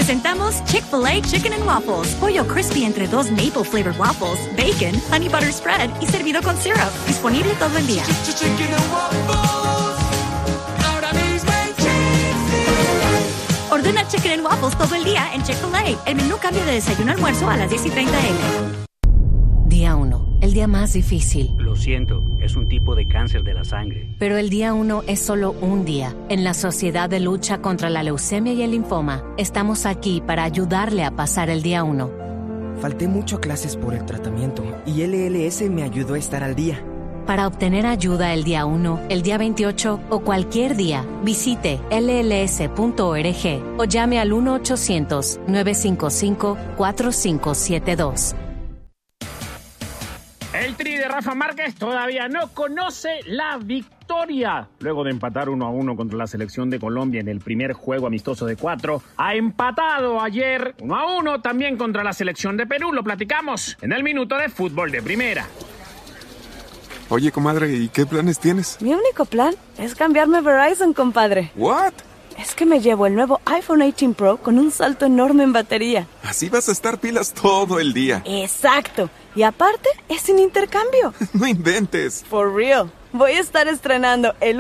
Presentamos Chick-fil-A Chicken and Waffles. Pollo crispy entre 2 maple flavored waffles, bacon, honey butter spread y servido con syrup. Disponible todo el día. Chicken and Waffles. Ahora mismo en Chick-fil-A. Ordena Chicken and Waffles todo el día en Chick-fil-A. El menú cambia de desayuno a almuerzo a las 10:30 a.m. Día 1, el día más difícil. Lo siento, es un tipo de cáncer de la sangre. Pero el día 1 es solo un día. En la Sociedad de Lucha contra la Leucemia y el Linfoma, estamos aquí para ayudarle a pasar el día 1. Falté mucho a clases por el tratamiento y LLS me ayudó a estar al día. Para obtener ayuda el día 1, el día 28 o cualquier día, visite lls.org o llame al 1-800-955-4572. El Tri de Rafa Márquez todavía no conoce la victoria. Luego de empatar 1-1 contra la selección de Colombia en el primer juego amistoso de 4, ha empatado ayer 1-1 también contra la selección de Perú. Lo platicamos en el Minuto de Fútbol de Primera. Oye, comadre, ¿y qué planes tienes? Mi único plan es cambiarme a Verizon, compadre. ¿What? Es que me llevo el nuevo iPhone 18 Pro con un salto enorme en batería. Así vas a estar pilas todo el día. Exacto. Y aparte, es sin intercambio. No inventes. For real. Voy a estar estrenando el